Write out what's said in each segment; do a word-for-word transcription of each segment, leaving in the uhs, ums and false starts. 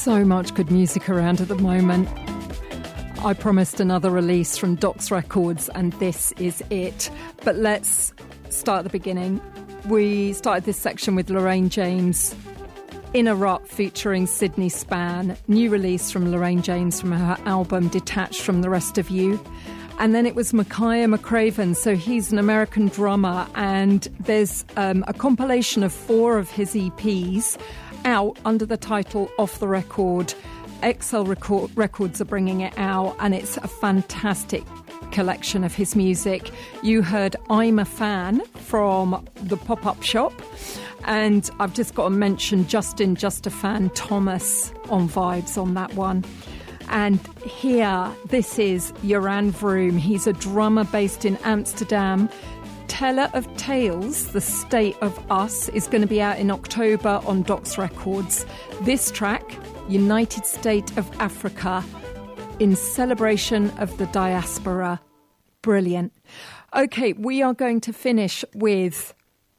so much good music around at the moment. I promised another release from Docs Records, and this is it. But let's start at the beginning. We started this section with Lorraine James, In a Rut, featuring Sydney Spann. New release from Lorraine James from her album Detached from the Rest of You. And then it was Micaiah McCraven, so he's an American drummer, and there's um, a compilation of four of his E Ps out under the title Off the Record. X L Record, Records are bringing it out, and it's a fantastic collection of his music. You heard I'm a Fan from the Pop-Up Shop, and I've just got to mention Justin Just a Fan Thomas on Vibes on that one. And here, this is Joran Vroom. He's a drummer based in Amsterdam. Teller of Tales, The State of Us, is going to be out in October on Docs Records. This track, United State of Africa, in celebration of the diaspora. Brilliant. Okay, we are going to finish with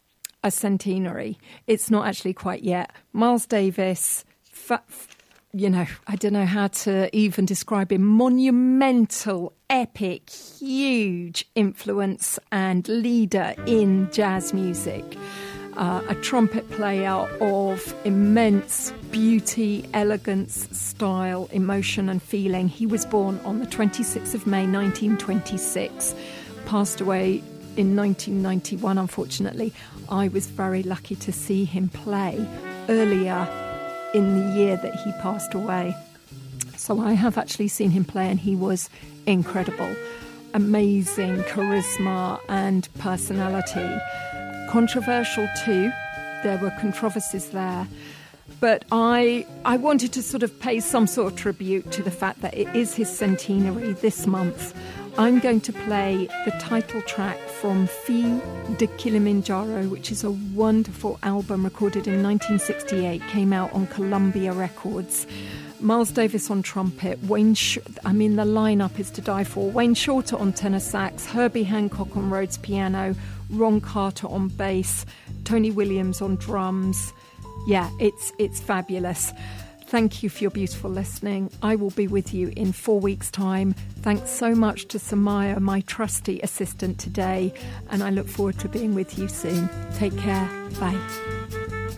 a centenary. It's not actually quite yet. Miles Davis, fa- you know, I don't know how to even describe him. Monumental, epic, huge influence and leader in jazz music. Uh, a trumpet player of immense beauty, elegance, style, emotion and feeling. He was born on the twenty-sixth of May, nineteen twenty-six. Passed away in nineteen ninety-one, unfortunately. I was very lucky to see him play earlier in the year that he passed away. So I have actually seen him play, and he was incredible. Amazing charisma and personality. Controversial too. There were controversies there. But I I wanted to sort of pay some sort of tribute to the fact that it is his centenary this month. I'm going to play the title track from Fille de Kilimanjaro, which is a wonderful album recorded in nineteen sixty-eight, came out on Columbia Records. Miles Davis on trumpet, Wayne Sh- I mean, the lineup is to die for. Wayne Shorter on tenor sax, Herbie Hancock on Rhodes piano, Ron Carter on bass, Tony Williams on drums. Yeah, it's it's fabulous. Thank you for your beautiful listening. I will be with you in four weeks' time. Thanks so much to Samaya, my trusty assistant today, and I look forward to being with you soon. Take care. Bye.